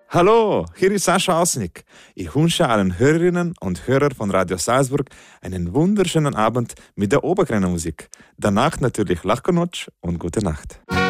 Hallo, hier ist Sascha Ausnick. Ich wünsche allen Hörerinnen und Hörern von Radio Salzburg einen wunderschönen Abend mit der Oberkreiner Musik. Danach natürlich Lachkonotsch und gute Nacht.